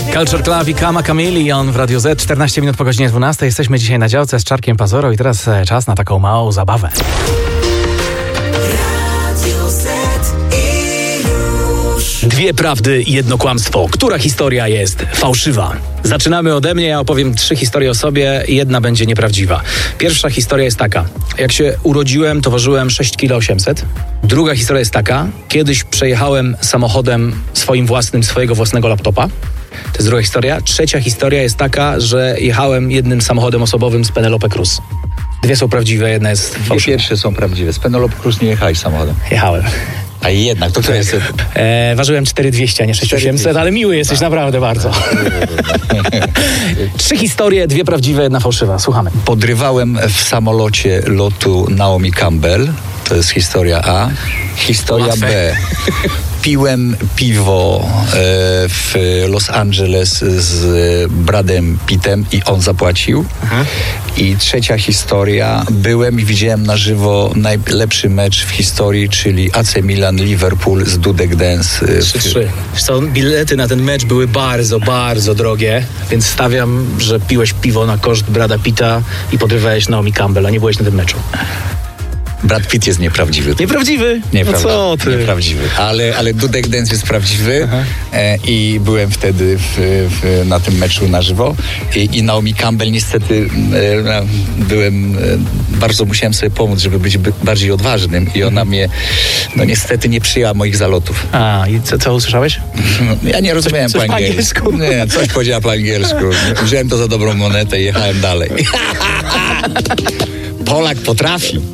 Culture Club i Kama Chameleon w Radiu Z. 14 minut po godzinie 12. Jesteśmy dzisiaj na działce z Czarkiem Pazoro i teraz czas na taką małą zabawę. Dwie prawdy i jedno kłamstwo. Która historia jest fałszywa? Zaczynamy ode mnie, ja opowiem 3 historie o sobie, jedna będzie nieprawdziwa. Pierwsza historia jest taka. Jak się urodziłem, to ważyłem 6,8 kg. Druga historia jest taka. Kiedyś przejechałem samochodem swoim własnym, swojego własnego laptopa. To jest druga historia. Trzecia historia jest taka, że jechałem jednym samochodem osobowym z Penelope Cruz. Dwie są prawdziwe, jedna jest fałszywa. Dwie pierwsze są prawdziwe. Z Penelope Cruz nie jechałeś samochodem. Jechałem. A jednak, to co jest? Ważyłem 4,200, a nie 6,800, ale miły jesteś naprawdę bardzo. 3 historie, 2 prawdziwe, 1 fałszywa. Słuchamy. Podrywałem w samolocie lotu Naomi Campbell. To jest historia A. Historia Łatwe. B. Piłem piwo w Los Angeles z Bradem Pittem i on zapłacił. Aha. I trzecia historia. Byłem i widziałem na żywo najlepszy mecz w historii, czyli AC Milan-Liverpool z Dudek Dance. 3-3. Wiesz co, bilety na ten mecz były bardzo, bardzo drogie, więc stawiam, że piłeś piwo na koszt Brada Pitta i podrywałeś Naomi Campbell, a nie byłeś na tym meczu. Brad Pitt jest nieprawdziwy. Nieprawdziwy? No co ty? Nieprawdziwy. Ale Dudek Dance jest prawdziwy i byłem wtedy na tym meczu na żywo i Naomi Campbell niestety bardzo musiałem sobie pomóc, żeby być bardziej odważnym i ona mnie niestety nie przyjęła moich zalotów. A, i co usłyszałeś? Ja nie rozumiałem coś po angielsku. Nie, coś powiedziała po angielsku. Wziąłem to za dobrą monetę i jechałem dalej. Polak potrafi.